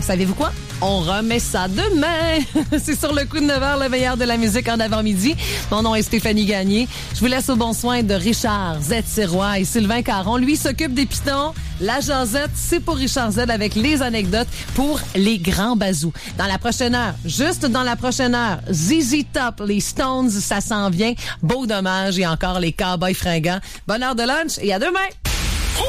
savez-vous quoi? On remet ça demain. C'est sur le coup de 9h, le meilleur de la musique en avant-midi. Mon nom est Stéphanie Gagné. Je vous laisse au bon soin de Richard Z. Sirois et Sylvain Caron. Lui s'occupe des pitons. La jasette, c'est pour Richard Z avec les anecdotes pour les grands bazous. Dans la prochaine heure, juste dans la prochaine heure, ZZ Top, les Stones, ça s'en vient. Beau dommage et encore les Cowboys fringants. Bonne heure de lunch et à demain!